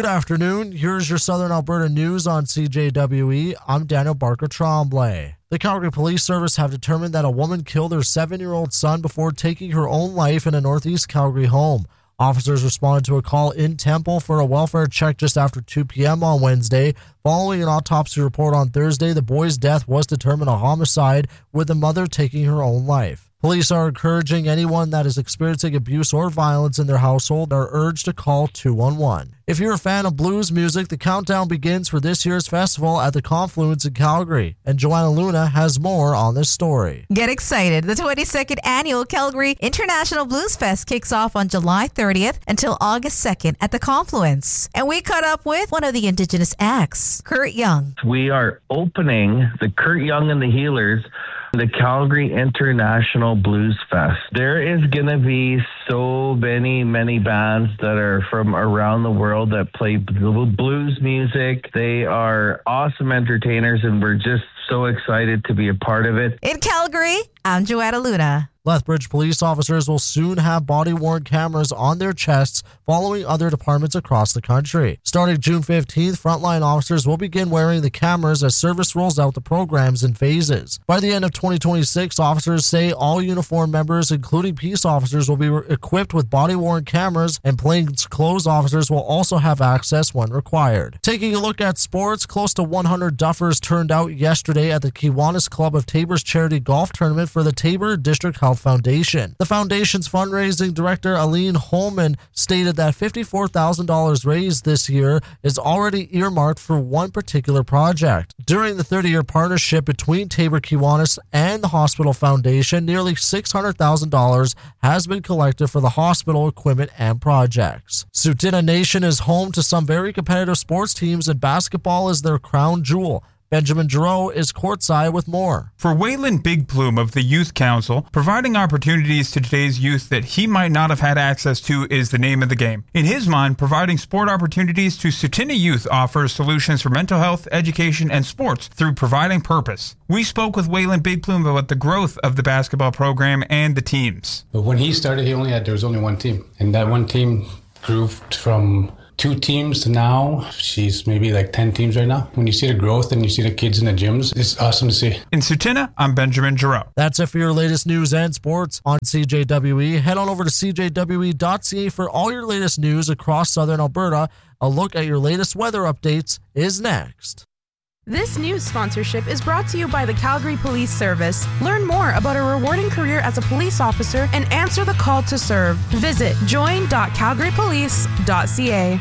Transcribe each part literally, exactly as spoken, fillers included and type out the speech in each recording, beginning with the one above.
Good afternoon. Here's your Southern Alberta news on C J W E. I'm Daniel Barker Tremblay. The Calgary Police Service have determined that a woman killed her seven-year-old son before taking her own life in a northeast Calgary home. Officers responded to a call in Temple for a welfare check just after two p.m. on Wednesday. Following an autopsy report on Thursday, the boy's death was determined a homicide, with the mother taking her own life. Police are encouraging anyone that is experiencing abuse or violence in their household are urged to call two one one. If you're a fan of blues music, the countdown begins for this year's festival at the Confluence in Calgary, and Joanna Luna has more on this story. Get excited. The twenty-second Annual Calgary International Blues Fest kicks off on July thirtieth until August second at the Confluence. And we caught up with one of the Indigenous acts, Kurt Young. We are opening the Kurt Young and the Healers, the Calgary International Blues Fest. There is going to be so many, many bands that are from around the world that play blues music. They are awesome entertainers, and we're just so excited to be a part of it. In Calgary, I'm Joanna Luna. Lethbridge police officers will soon have body-worn cameras on their chests following other departments across the country. Starting June fifteenth, frontline officers will begin wearing the cameras as service rolls out the programs in phases. By the end of twenty twenty-six, officers say all uniformed members, including peace officers, will be re- equipped with body-worn cameras, and plainclothes officers will also have access when required. Taking a look at sports, close to one hundred Duffers turned out yesterday at the Kiwanis Club of Tabor's charity golf tournament for the Tabor District Health Foundation. The foundation's fundraising director, Aline Holman, stated that fifty-four thousand dollars raised this year is already earmarked for one particular project. During the thirty-year partnership between Tabor Kiwanis and the Hospital Foundation, nearly six hundred thousand dollars has been collected for the hospital equipment and projects. Tsuut'ina Nation is home to some very competitive sports teams, and basketball is their crown jewel. Benjamin Giroux is courtside with more. For Waylon Big Plume of the Youth Council, providing opportunities to today's youth that he might not have had access to is the name of the game. In his mind, providing sport opportunities to Tsuut'ina youth offers solutions for mental health, education, and sports through providing purpose. We spoke with Waylon Big Plume about the growth of the basketball program and the teams. But when he started, he only had there was only one team, and that one team grew from two teams to now, she's maybe like ten teams right now. When you see the growth and you see the kids in the gyms, it's awesome to see. In Tsuut'ina, I'm Benjamin Giroux. That's it for your latest news and sports on C J W E. Head on over to c j w e dot c a for all your latest news across Southern Alberta. A look at your latest weather updates is next. This news sponsorship is brought to you by the Calgary Police Service. Learn more about a rewarding career as a police officer and answer the call to serve. Visit join dot calgary police dot c a.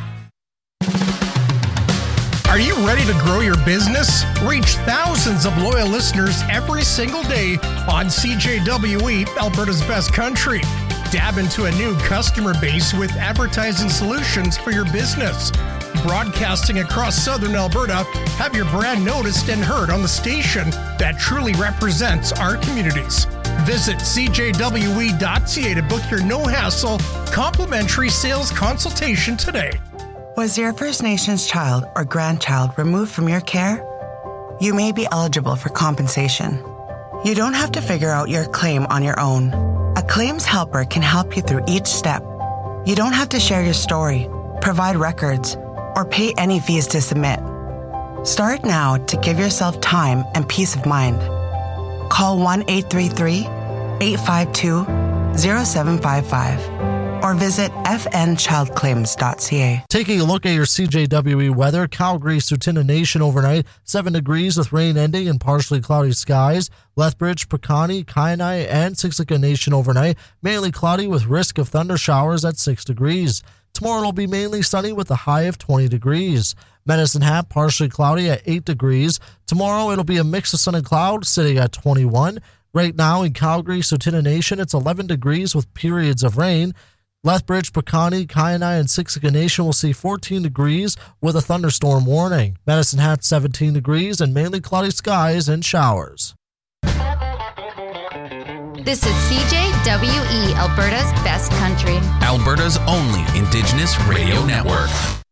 Are you ready to grow your business? Reach thousands of loyal listeners every single day on C J W E, Alberta's best country. Dab into a new customer base with advertising solutions for your business. Broadcasting across Southern Alberta, have your brand noticed and heard on the station that truly represents our communities. Visit c j w e dot c a to book your no-hassle, complimentary sales consultation today. Was your First Nations child or grandchild removed from your care? You may be eligible for compensation. You don't have to figure out your claim on your own. A claims helper can help you through each step. You don't have to share your story, provide records, or pay any fees to submit. Start now to give yourself time and peace of mind. Call one eight three three, eight five two, zero seven five five or visit f n child claims dot c a. Taking a look at your C J W E weather, Calgary, Tsuut'ina Nation overnight, seven degrees with rain ending and partially cloudy skies. Lethbridge, Pecani, Kainai, and Siksika Nation overnight, mainly cloudy with risk of thunder showers at six degrees. Tomorrow it'll be mainly sunny with a high of twenty degrees. Medicine Hat, partially cloudy at eight degrees. Tomorrow it'll be a mix of sun and cloud, sitting at twenty-one. Right now in Calgary, Tsuut'ina Nation, it's eleven degrees with periods of rain. Lethbridge, Pecani, Kainai, and Siksika Nation will see fourteen degrees with a thunderstorm warning. Medicine Hat, seventeen degrees and mainly cloudy skies and showers. This is C J W E, Alberta's best country. Alberta's only Indigenous radio network.